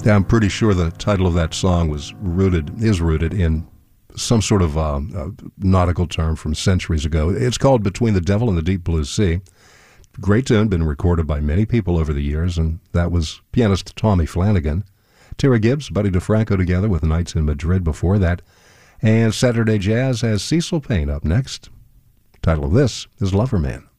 I'm pretty sure the title of that song is rooted in some sort of nautical term from centuries ago. It's called Between the Devil and the Deep Blue Sea. Great tune, been recorded by many people over the years, and that was pianist Tommy Flanagan. Tara Gibbs, Buddy DeFranco together with Nights in Madrid before that. And Saturday Jazz has Cecil Payne up next. The title of this is Loverman.